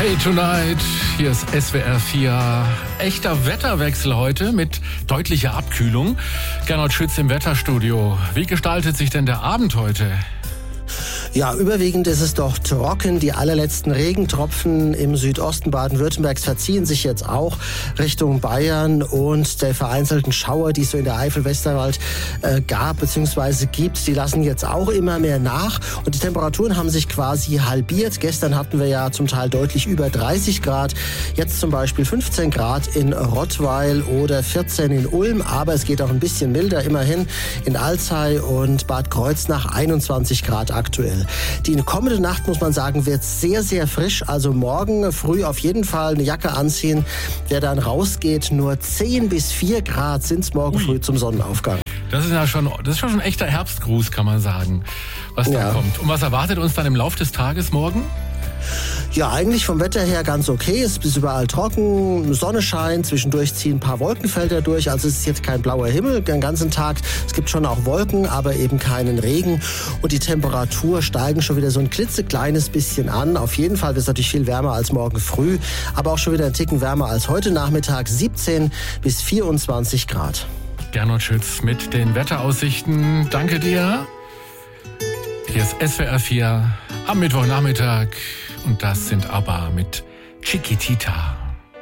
Hey Tonight, hier ist SWR 4. Echter Wetterwechsel heute mit deutlicher Abkühlung. Gernot Schütz im Wetterstudio. Wie gestaltet sich denn der Abend heute? Ja, überwiegend ist es doch trocken. Die allerletzten Regentropfen im Südosten Baden-Württembergs verziehen sich jetzt auch Richtung Bayern, und der vereinzelten Schauer, die es so in der Eifel-Westerwald gab bzw. gibt, die lassen jetzt auch immer mehr nach, und die Temperaturen haben sich quasi halbiert. Gestern hatten wir ja zum Teil deutlich über 30 Grad, jetzt zum Beispiel 15 Grad in Rottweil oder 14 in Ulm, aber es geht auch ein bisschen milder, immerhin in Alzey und Bad Kreuznach 21 Grad aktuell. Die kommende Nacht, muss man sagen, wird sehr, sehr frisch. Also morgen früh auf jeden Fall eine Jacke anziehen. Wer dann rausgeht, nur 10 bis 4 Grad sind es morgen früh zum Sonnenaufgang. Das ist schon ein echter Herbstgruß, kann man sagen, was da kommt. Und was erwartet uns dann im Laufe des Tages morgen? Ja, eigentlich vom Wetter her ganz okay. Es ist überall trocken, Sonne scheint, zwischendurch ziehen ein paar Wolkenfelder durch. Also es ist jetzt kein blauer Himmel den ganzen Tag. Es gibt schon auch Wolken, aber eben keinen Regen. Und die Temperatur steigen schon wieder so ein klitzekleines bisschen an. Auf jeden Fall wird es natürlich viel wärmer als morgen früh, aber auch schon wieder ein Ticken wärmer als heute Nachmittag, 17 bis 24 Grad. Gernot Schütz mit den Wetteraussichten. Danke dir. Hier ist SWR 4 am Mittwochnachmittag. Und das sind ABBA mit Chiquitita.